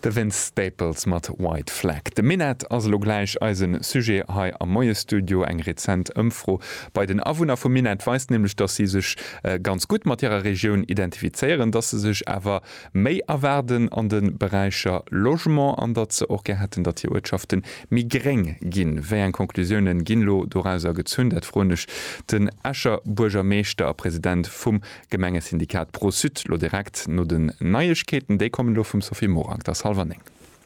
De Vince Staples mat White Flag. De Minette as lo gleich als een Sujet hai am Moie Studio eng Rezent ëmfro. Bei den Awohner vu Minette weist nämlich, dass sie sech ganz gut mat ihrer Region identifizieren, dass sie sech awer méi erwerden an den Bereicher Logement, an dat ze och gehätten, dat die Wirtschaften mi gering ginn. Wéi en Konklusionen ginlo doreiser gezündet fronech den Escher Burgermeester Präsident vum Gemengesyndikat Pro Süd lo direkt no den Neuigkeiten, déi kommen lo vum Sophie Morang, das Halverning.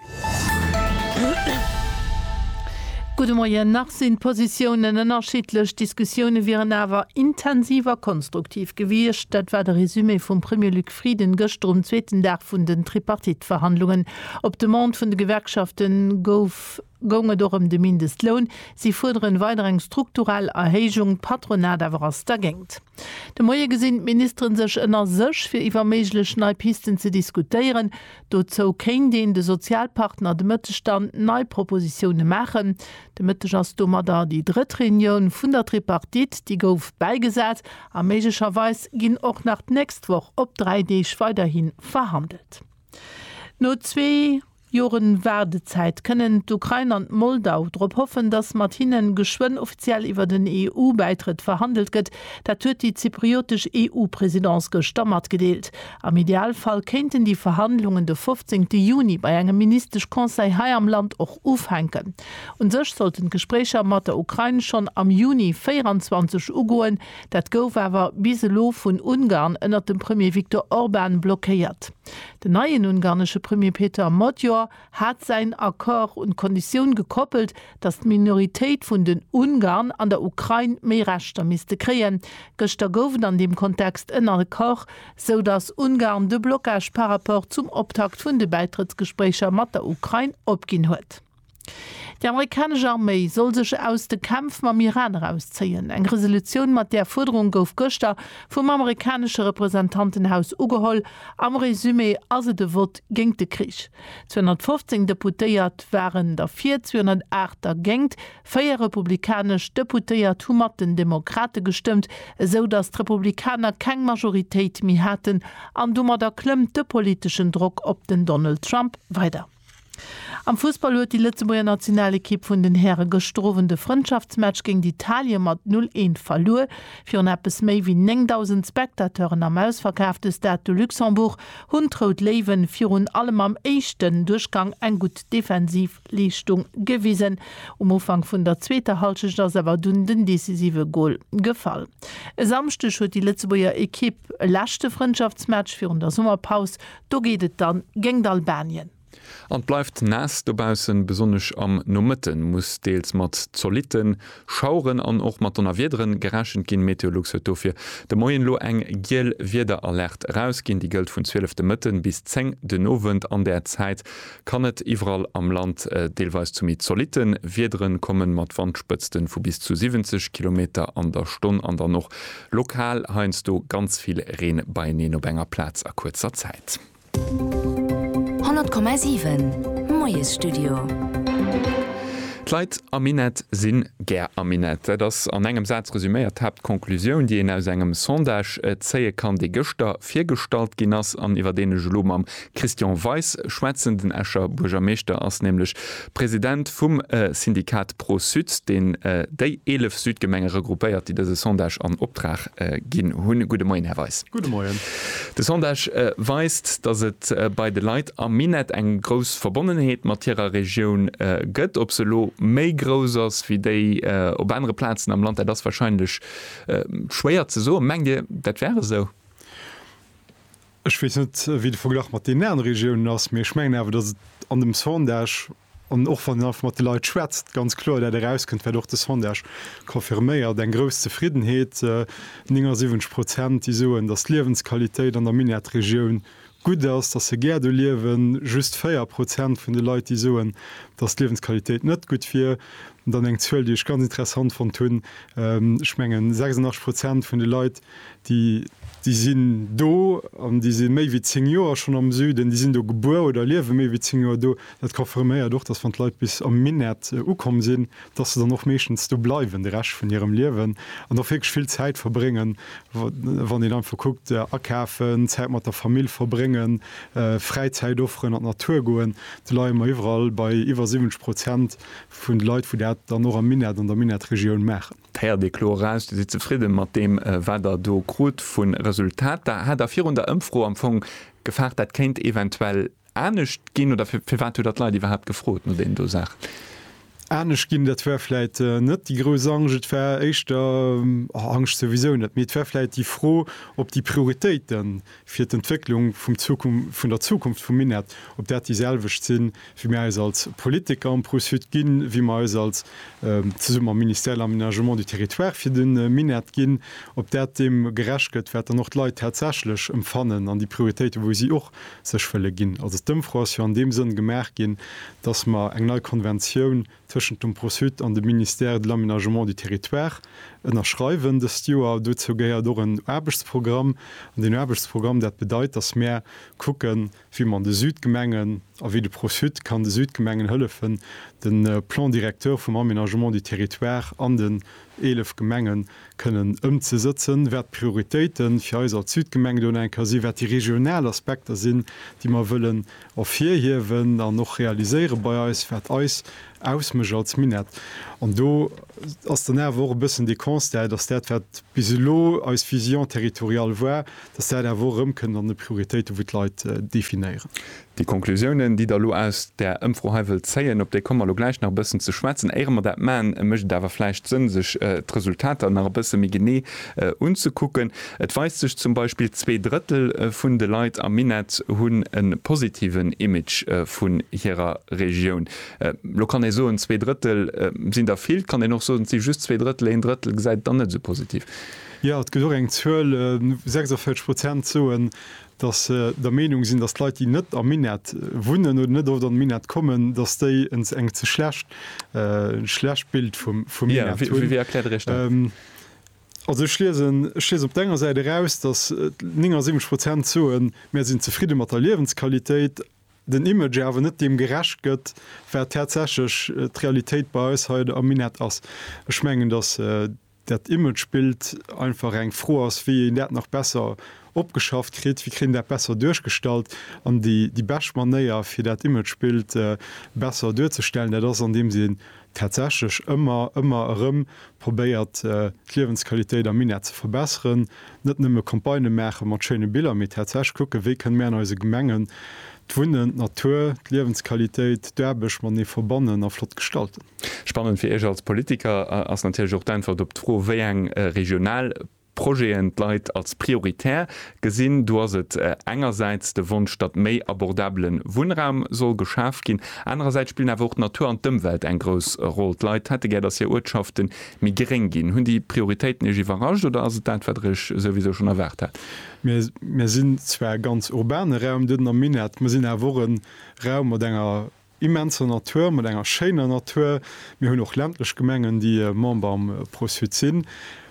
Gute Morgen. Nach sind Positionen unterschiedlich. Diskussionen wären aber intensiver konstruktiv gewesen. Das war der Resümee vom Premier Luc Frieden gestern am zweiten Tag von den Tripartitverhandlungen. Ob der Mond von den Gewerkschaften gonge doch de Mindestlohn, sie fordern weiteren strukturell Erhechung Patronat awer ass da gengt. De moie gesinnt Ministerin sech ënner sech fir iwwer meiglech Neipisten ze diskutieren, dozo kein den de Sozialpartner de Mëttestand Neupropositionen machen. De Mëttech ass dummer da die Drittreunion vun der Tripartit, die gouf beigesat, a meigcherweis ginn och nach nächst woch op 3D weiterhin verhandelt. No 2 Joren Werdezeit können d'Ukraine und Moldau drop hoffen, dass Martinen geschwinn offiziell über den EU-Beitritt verhandelt gëtt, dat huet die zypriotisch EU-Präsidentz gestammert gedeelt. Am Idealfall kennten die Verhandlungen de 15. Juni bei engem ministerisch Konseil hai am Land auch aufhängen. Und sech sollten Gesprächer mat der Ukraine schon am Juni 24 goen, dat gouf awer biselo vun Ungarn ënner dem Premier Viktor Orban blockiert. Der neue ungarnische Premier Peter Modjor hat sein Akkor und Kondition gekoppelt, dass die Minorität von den Ungarn an der Ukraine mehr Rechte müsste kriegen. Gestern gouf an dem Kontext ein Akkor, so dass Ungarn de Blockage par rapport zum Auftakt von den Beitrittsgesprächen mit der Ukraine abgehen hat. Die amerikanische Armee soll sich aus dem Kampf mit dem Iran rausziehen. Eine Resolution mit der Forderung gouf gestern vom amerikanischen Repräsentantenhaus ugeholt. Am Resümee also de Wort gegen den Krieg. 215 Deputiert waren dafür, 208 dagegen. 4 republikanisch Deputiert haben mit den Demokraten gestimmt, so dass die Republikaner keine Majorität mehr hatten. Und da klemmt der politischen Druck auf den Donald Trump weiter. Am Fußball huet die Lützeburger Nationalekipp vun den Herren gestrowende Freundschaftsmatch gegen Italien mat 0-1 verlor. Für etwas méi wie 9.000 Spektateuren am ausverkaufte Stade de Luxemburg hun traut Leven für allem am echten Durchgang ein gut Defensivleistung gewiesen. Anfang vun der zweite Halbzeit das aber den decisive Goal gefallen. Samstag huet die Lützeburger Ekipp lachte Freundschaftsmatch für der Sommerpause. Do geht es dann gegen Albanien. Und bleibt nass dobausen besonders am Nomitten muss deels mat zoliten schauren an och mat Wiederen geraschen gin Meteorologfir de moien lo eng giel wieder alert rausgin die Geld vun 12. Mëtten bis 10 den Novent an der Zeit kann het iwwerall am Land deelweis zu mit zoliten Wiederen kommen mat Wandspëtzten vu bis zu 70 km an der Stunde an der noch lokal heinst du ganz viel Reen bei Nenobenger Platz a kurzer Zeit. 100,7 Moies Studio. Kleit am Minet sinn ger am Minet. Das an engem Satz resümiert habt Konklusion, die en aus engem Sondage zeie kann de Göster firstalt ginnners an iwwer dene Gelom am Christian Weiss schwätzen den Escher Burgermeester ass nämlich Präsident vum Syndikat Pro Süd, den déi 11 Südgemenge regroupéiert, die dese Sondage an Optrag ginn hunn. Gute Morgen, Herr Weiss. Gute Morgen. De Sondage weist, dass et bei de Leiit am Minet eng gros Verbonnenheet mat ihrer Region gëtt, op se lo méi gross wie déi op andere Plätzen am Land, das wahrscheinlich schwéier ze so Menge dat wäre so. Ich weiß nicht, wie du vergleich mat den näheren Regionen ass mir schmengen awer dat an dem Sondage an och van mat de Leiit schwätzt ganz klar, dat rauskënnt, wer doch de Sondage konfirméiert den grösste Friedenheet 70%, die soen dat Lebensqualitéit an der Minetregioun gut ass, dat se gerde liewen just 4% vun de Leute die soen dat Lebensqualität net gut fir Und dann eng Zöl, die ich ganz interessant von tun schmengen 86% von den Leuten, die sind do an die sind méi wie 10 Joer schon am Süden, die sind do geboren oder liewe méi wie 10 Joer do, dat kann verméier doch, dass van Leiit bis am Minet ukom sinn, dat se dann noch méchens do bleiwen de rasch von ihrem Liwen an der fig viel Zeit verbringen, wann die dann verguckt erkäfen, Zeit mat der Familie verbringen, Freizeit offeren an Natur goen, de Lei immer überall bei iwwer 70% vun Leiit, wo der dann noch am Minet an der Minetregion mechen. Herr de Chloraus, die zufrieden mat dem Wader do Grot vun Resultat. Da hat der 400 Impfro am Fong gefragt, dat kennt eventuell ernstcht gehen oder für wat dat Leute die überhaupt gefrot nur den du sagst. Änech ginn datwerfleit net die Gro Angetwer eichter Angst sowieso net mitwerfleit die froh op die Prioritäten fir d'Entwicklung vun der Zukunft vum Minet, op dat dieselwecht sinn wie mir als Politiker am Prosud ginn, wie man als zusummer Minister Aménagement du Territoire fir den Minet ginn, op dat dem gerecht gëtt wär noch Leiit herzälech empfannen an die Prioritéite, wo sie och sech fëlle ginn. Also dëmfro an dem sinn gemerk gin, dats ma eng neue Konventionioun zwischen dem Prosud an dem Ministère de l'Aménagement du Territoire erschreiwen des Stuer dozo géier do een Erbechtsprogramm an den Erbechtsprogramm dat bedeit, dats Meer kucken, wie man de Südgemengen a wie de Prosud kann de Südgemengen hëllefen den Plandirekteur vum Aménagement du Territoire an den 11 Gemengen können umzusetzen, wer Prioritäten für als Südgemeng quasi wer die regionalen Aspekte sind, die man wollen auf hier dann noch realisieren bei uns Eis ausmischen als Minet. Und du aus der Nähe wo bisschen die Kunst, dass der bis als Vision territorial war, dass der worum können an die Priorität wie Leute definieren. Die Konklusionen, die da lo aus der Impfrohevel zeien, ob der kommen gleich noch bisschen zu schwätzen, eher dat man möchte dawer vielleicht sinn sich Resultate nach bisschen gene unzugucken. Et weist sich zum Beispiel 2/3 vun de Leiit am Minet hunn en positiven Image vun ihrer Region. Lo kann so 2/3 sind da viel, kann noch so sie just 2/3 1/3 seit dann net so positiv. Ja, et eng 46% zu dass der Meinung sind, dass Leute die net am Minet wunnen oder net oder Minet kommen, dass de ins eng zu Schlechtbild vom ja, wie erklärt also schließen op denger Seite raus, dass 70% zu mehr sind zufrieden mit der Lebensqualität, den Image awer net dem gerecht gëtt, wär tatsächlich Realität bei uns heute am Minet ass schmengen, dass dat Imagebild einfach eng froh ass wie net noch besser opgeschafft kritet, wie kriegen der besser durchgestalt an die Bechmanéier fir dat Imagebild besser durchzustellen, das an dem sie tatsächlich immer probéiert Lebensqualität am Minet zu verbessern, net nimme Kompagne Mächer mat schöne Bilder mit tatsächlich gucke, wie können mehr neue Gemengen Wunnen, Natur, Lebensqualität derbech man nie verbannen a flott gestalten. Spannend fir als Politiker as tro wé eng regional Projekt leit als prioritär gesinn, du hast engerseits de Wunsch, dat méi abordablen Wohnraum soll geschafft gin. Andererseits spielen erwo Natur an Dëmmwelt eng gros Rolle. Leiit hätte ger, dass hier Ortschaften mi gering gin. Hunn die Prioritäten e überrascht oder as datwerdrich sowieso schon erwert hat? Wir sind zwar ganz urbane Raum den am Minet, wir sind erworen Raum mat enger immenser Natur, mat enger scheiner Natur, mir hunn noch ländlech Gemengen, die Mamba Prosud sinn.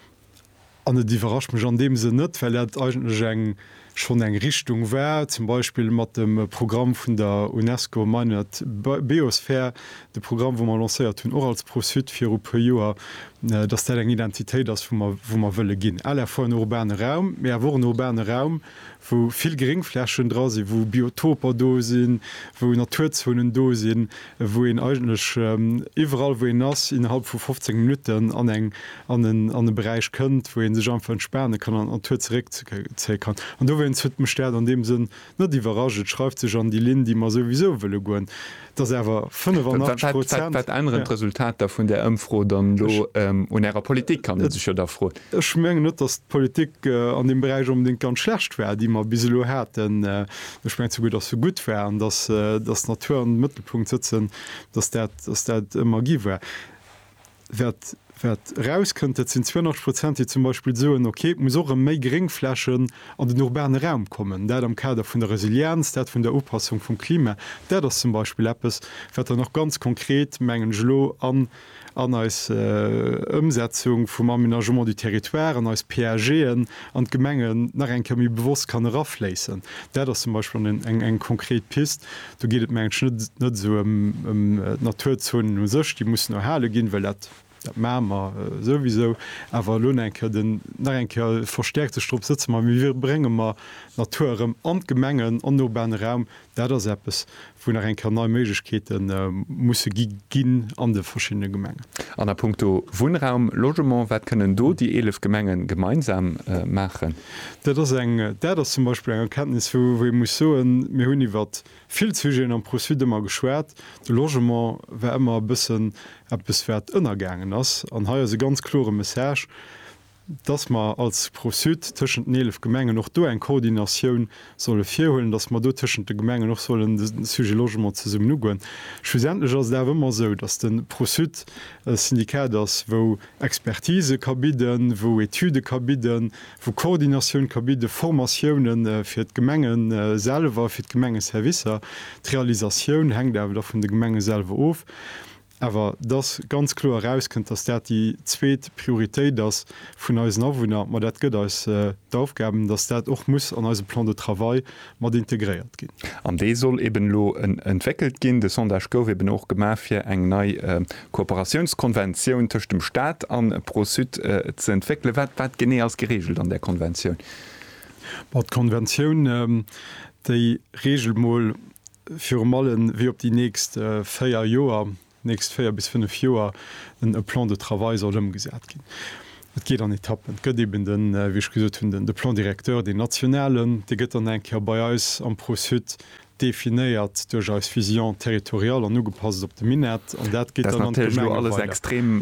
An die verrascht mich an dem se net, weil eigentlich schon eng Richtung wär, zum Beispiel mat dem Programm vun der UNESCO meint Biosphär, de Programm, wo man lanciert hunn auch als Prosud fir Joer, dass der eng Identität das wo man wëlle ginn. Alle vor den urbane Raum, mehr wo urbane Raum, wo viel geringflächen dra sind, wo Biotoper do sind, wo Naturzonen do sind, wo in eigentlich überall wo nass innerhalb von 15 Minuten an den Bereich könnt, wo sich einfach entsperren kann an Natur zurückzählen kann. Und da Stern an dem Sinn net die Varage schreibt sich an die Lin, die man sowieso will goen. Das er 85% anderen Resultat davon der Impfro dann und ihrer Politik kann sich ja davor. Schmengen net dass Politik an dem Bereich den ganz schlecht wär, die man bis hat schmengt so gut dass so gut wären, dass das Natur im Mittelpunkt sitzen, dass dat Magie wär. rauskönnte sind 200%, die zum Beispiel so okay muss auch méi geringflächen an den urbanen Raum kommen, der am Kader von der Resilienz, der von der Oppassung vom Klima, der das zum Beispiel Apps wird er noch ganz konkret Mengen Schlo an als Umsetzung vom Aménagement du Territoire, an als PRG an Gemengen nach en Chemie bewusst kann raffleessen. Der das zum Beispiel eng konkret pist, du geht Menschen net so Naturzonen sech, die muss noch herle gehen, weil dat Mamer sowieso awer Lohnenke den enke verstärkte Strupp sitzen wie wir bringen ma Naturem angemengen an urbanen Raum der Seppes vun er enker neue Meketen muss ginn an de verschiedene Gemengen. An der Punkto Wohnraum Logement wat können do die 11 Gemengen gemeinsam machen? Der zum Beispiel eng Erkenntnis wo muss so mir hunni wat viel Zugin am Prosüdemer geschwert. De Logement wär immer bisssen biswert ënnergängen ass an haier se ganz klore Message, dass man als Prosyd tschen 11 Gemengen noch do en Koordinationun solle firholen, dass man do tschen de Gemengen noch sollen Suge Logement ze sum nugen. Schlussendlich ass der immer so, dats den Prosyd Syndikat ass wo Expertise kabiden, wo Etude kabiden, wo Koordinationun kabide, Formatiounen fir d Gemengen selber fir d Gemengen Servicer, Realisationun hängt der vun de Gemenge selber of. Aber das ganz klar herauskennt, dass der die zweite Priorität das von unseren Anwohner man dat geht als Aufgaben, dass der auch muss an unseren Plan de Travail mal integriert gehen. An die soll eben lo entwickelt gehen. Der Sondage go eben auch gemacht für eng neue Kooperationskonvention zwischen dem Staat an Prosyd zu entwickeln. Was genau als geregelt an der Konvention? Die Konvention die Regelmol für malen wie ob die nächste 4 Jahre nächst 4 bis 5 Joer en Plan de Travail soll umgesät gin. Et geht an Etappen. Gëtt eben den wie gesot hun de Plandirekteur de nationalen, de gëtt an enker bei eus am Prosyd definiiert duch als Vision territorial an ugepasst op de Minet an dat geht an alles extrem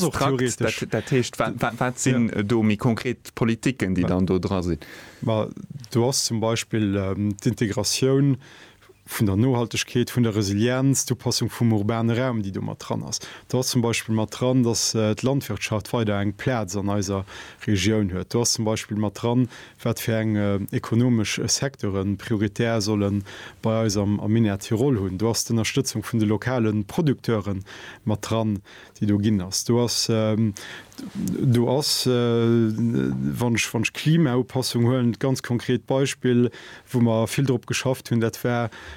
sinn do mi konkret Politiken, die dann do dra sind. Du hast zum Beispiel d'Integration vun der Nohaltegkeet, vun der Resilienz, du Passung vum urbanen Raum, die du mat dran hast. Du hast zum Beispiel mat dran, dass d Landwirtschaft weiter eng Plätz an eiser Regionun huet. Du hast zum Beispiel mat dran, wat fir eng ekonomisch Sektoren prioritär sollen bei eusem am Tirol hunn. Du hast Unterstützung vun de lokalen Produkteuren mat dran, die du ginnners. Du hast wann Klimaopassung höllen ganz konkret Beispiel, wo man viel Dr geschafft hun, dat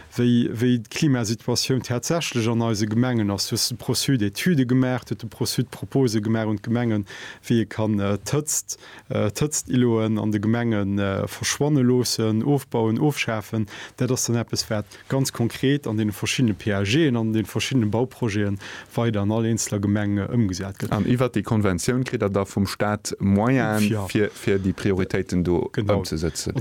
wie Klimasituation tatsächlich an euse Gemengen as Prosyd Etude gemerkt, de Prosyd Propose gemer und Gemengen wie kann tötzt Iloen an de Gemengen verschwonnelosen aufbauen aufschärfen, der das dann App fährt ganz konkret an den verschiedenen PAG an den verschiedenen Bauprojekten weiter an alle Insler Gemenge umgesät. Iwer die Konvention kriegt da vom Staat Moyen für die Prioritäten umzusetzen.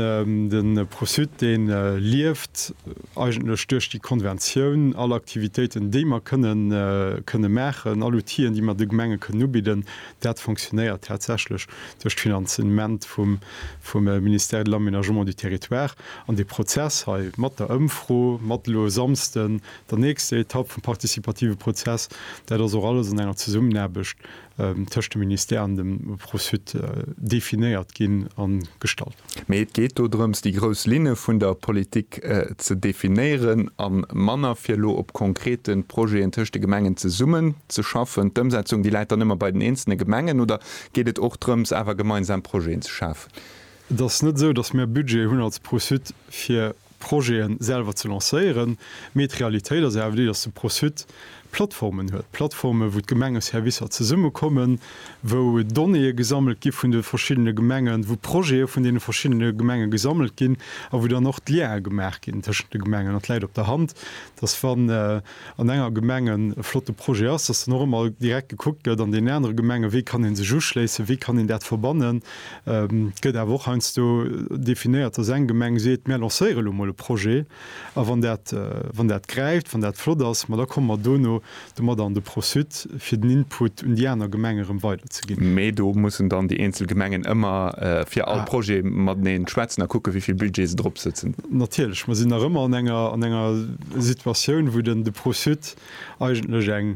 Den Prosyd den lieft eigentlich durch die Konvention alle Aktivitäten, die man können machen, alle Tieren, die man die Gemenge können bieten, das funktioniert tatsächlich durch Finanzement vom Ministère de l'Aménagement du Territoire an die Prozess mat der Umfro, matlo samsten, der nächste Etappe vom partizipative Prozess, der so alles in einer Zusammenarbeit töchte Minister an dem Prosyd definiiert gin an Gestalt. Et geht drums die Gros Linie vun der Politik ze definieren an Mannerfirlo op konkreten Projekten töchte Gemengen ze summen zu schaffen, Dëmsetzung die Leiter immer bei den einzelnen Gemengen oder geht et och drums awer gemeinsam Projekten zu schaffen? Das net so, dass mehr Budget 100 Prosyd fir Projekten selber zu lancieren, mit Realität dass de Prosyd Plattformen huet. Plattformen, wo d Gemengeservicer ze summe kommen, wo Donne gesammelt gi vun de verschiedene Gemengen, wo Projekte vun de verschiedene Gemengen gesammelt gin, a wo der noch Lehr gemerk gin tschen de Gemengen dat leit op der Hand, dats van an enger Gemengen flotte Projekt dat normal direkt geguckt gëtt an den enre Gemenge, wie kann en se jo schleise, wie kann en dat verbannen, gëtt er woch hanst du definiert as eng Gemeng seet mehr lacéiere molle Projekt, a wann dat greift, van dat Flot ass, da kommmer dono du mat an de Prosyd fir den Input und jener Gemengerem weiter ze gin. Medo mussssen dann die Einzelgemengen immer fir all Projekt mat den Schwezen gucke, wieviel Budgets drop sitzen. Natürlich, man sind immer an enger Situationun, wo den de Prosyd eigentlich eng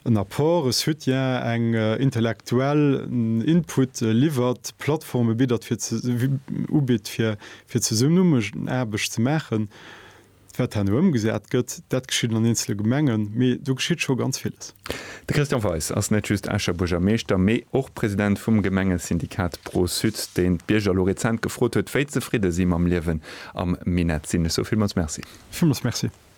en apport es huet ja eng intellektuell Input liefert Plattforme bi dat ubit fir ze summnummen erbeg ze machen umgesät gëtt, dat geschieet an insle Gemengen, méi du geschieet schon ganz vieles. De Christian Weiß ass net just Ascher Burgermeester méi och Präsident vum Gemengensyndikat Pro Süd, den Bierger Lorezent gefrot huet, wéi zefriede si am Liewen am Minet sinnne. Soviel mans Merci. Vielmals Merci.